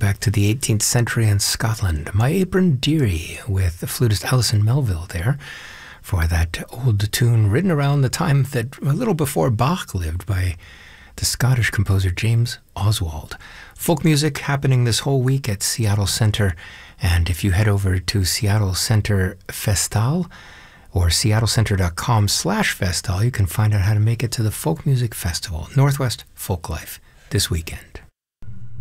back to the 18th century in Scotland. My Apron Dearie with the flutist Alison Melville there for that old tune written around the time that a little before Bach lived by the Scottish composer James Oswald. Folk music happening this whole week at Seattle Center, and if you head over to Seattle Center Festal or seattlecenter.com/festal, you can find out how to make it to the Folk Music Festival, Northwest Folklife, this weekend.